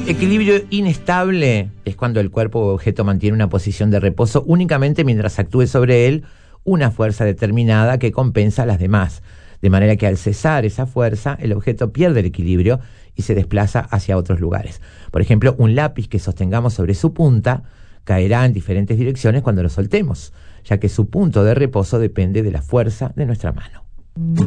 Equilibrio inestable es cuando el cuerpo o objeto mantiene una posición de reposo únicamente mientras actúe sobre él una fuerza determinada que compensa a las demás, de manera que al cesar esa fuerza, el objeto pierde el equilibrio y se desplaza hacia otros lugares. Por ejemplo, un lápiz que sostengamos sobre su punta caerá en diferentes direcciones cuando lo soltemos, ya que su punto de reposo depende de la fuerza de nuestra mano.